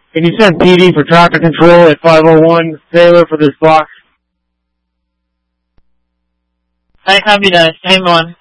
Can you send PD for traffic control at 501 Sailor for this block? I copy that. Same one.